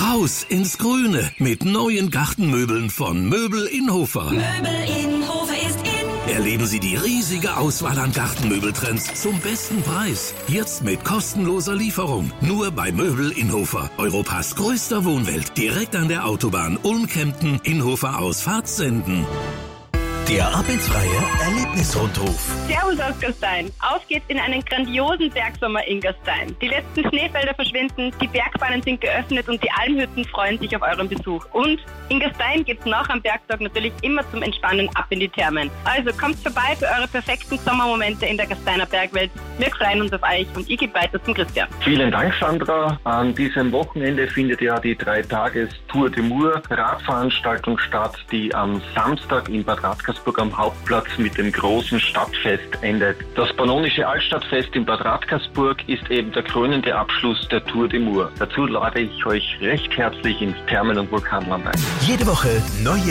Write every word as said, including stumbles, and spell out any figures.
Raus ins Grüne mit neuen Gartenmöbeln von Möbel Inhofer. Möbel Inhofer ist in. Erleben Sie die riesige Auswahl an Gartenmöbeltrends zum besten Preis. Jetzt mit kostenloser Lieferung. Nur bei Möbel Inhofer. Europas größter Wohnwelt. Direkt an der Autobahn Ulm-Kempten, Inhofer aus Fahrtsenden. Der Ab ins Freie Erlebnisrundruf. Servus aus Gastein. Auf geht's in einen grandiosen Bergsommer in Gastein. Die letzten Schneefelder verschwinden, die Bergbahnen sind geöffnet und die Almhütten freuen sich auf euren Besuch. Und in Gastein geht's nach am Bergtag natürlich immer zum Entspannen ab in die Thermen. Also kommt vorbei für eure perfekten Sommermomente in der Gasteiner Bergwelt. Wir freuen uns auf euch und ich gebe weiter zum Christian. Vielen Dank, Sandra. An diesem Wochenende findet ja die drei-Tages-Tour de Mur Radveranstaltung statt, die am Samstag in Bad Radkersburg am Hauptplatz mit dem großen Stadtfest endet. Das Pannonische Altstadtfest in Bad Radkersburg ist eben der krönende Abschluss der Tour de Mur. Dazu lade ich euch recht herzlich ins Thermen- und Vulkanland ein. Jede Woche neue